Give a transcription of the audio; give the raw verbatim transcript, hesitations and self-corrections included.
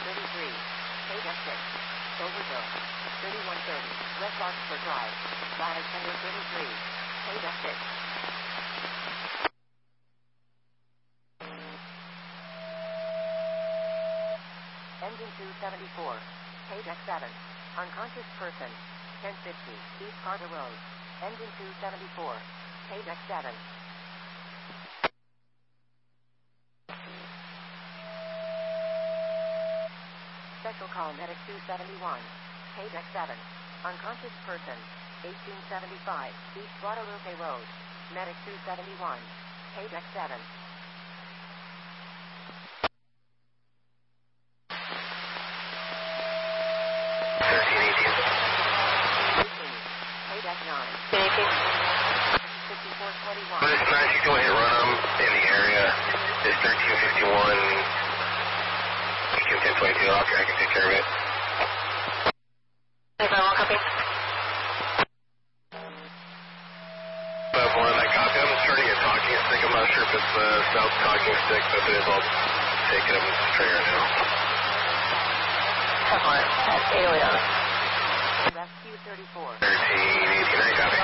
thirty-three. Page F six. Overville. thirty-one thirty. West Larkspur Drive. Flight attendant thirty-three. Page F six. Engine two seventy-four. Page X seven. Unconscious person. ten fifty. East Carter Road. Engine two seventy-four. Page X seven. Special call medic two seventy-one. Page X seven. Unconscious person. eighteen seventy-five. East Guadalupe Road. Medic two seventy-one. Page X seven. thirteen eighteen. Page X nine. fifty-four twenty-one. This nine six one hit run in the area is thirteen fifty-one. ten twenty-two, okay, I can take care of it. five one, copy. five one, I copy. I'm starting a talking stick. I'm not sure if it's the south talking stick, but it is. I'll take it up with the trigger now. five one, that's eight oh eight. Rescue thirty-four. thirteen eighteen, I copy.